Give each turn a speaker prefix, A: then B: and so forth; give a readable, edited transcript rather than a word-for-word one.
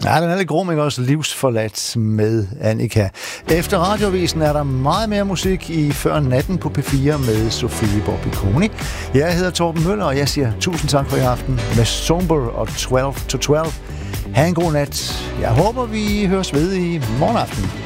A: Ja, den er lidt grum, ikke også? Livsforladt med Annika. Efter Radioavisen er der meget mere musik i Før Natten på P4 med Sofie Borbiconi. Jeg hedder Torben Møller, og jeg siger tusind tak for i aften med Somber og 12 to 12. Ha' en god nat. Jeg håber, vi høres ved i morgen aften.